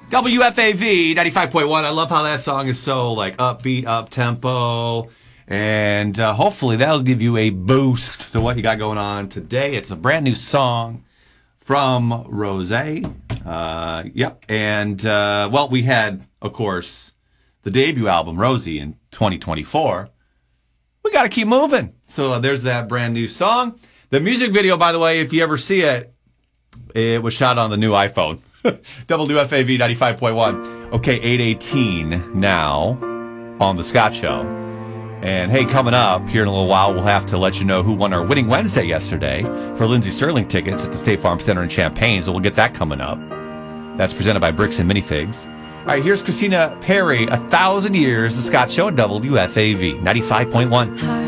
WFAV 95.1. I love how that song is so like upbeat, up tempo, and hopefully that'll give you a boost to what you got going on today. It's a brand new song from Rose. Yep. And well, we had, of course, the debut album Rosie in 2024. We got to keep moving. So there's that brand new song. The music video, by the way, if you ever see it, it was shot on the new iPhone. WFAV 95.1. Okay, 8:18 now on The Scott Show. And hey, coming up here in a little while, we'll have to let you know who won our Winning Wednesday yesterday for Lindsey Sterling tickets at the State Farm Center in Champaign. So we'll get that coming up. That's presented by Bricks and Minifigs. All right, here's Christina Perri, 1,000 Years, The Scott Show at WFAV 95.1.